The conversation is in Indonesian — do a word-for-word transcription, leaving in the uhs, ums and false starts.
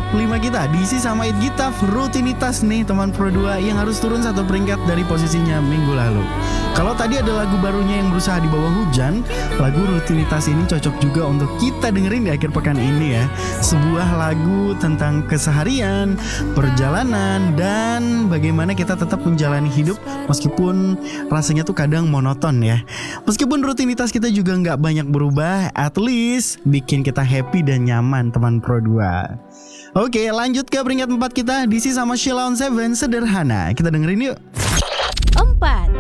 top lima kita diisi sama It Gitaf, rutinitas nih teman Pro dua yang harus turun satu peringkat dari posisinya minggu lalu. Kalau tadi ada lagu barunya yang berusaha di bawah hujan, lagu rutinitas ini cocok juga untuk kita dengerin di akhir pekan ini ya. Sebuah lagu tentang keseharian, perjalanan, dan bagaimana kita tetap menjalani hidup meskipun rasanya tuh kadang monoton ya. Meskipun rutinitas kita juga nggak banyak berubah, at least bikin kita happy dan nyaman teman Pro dua. Oke, lanjut ke peringkat empat kita, diisi sama Sheila on Seven, Sederhana. Kita dengerin yuk. Empat.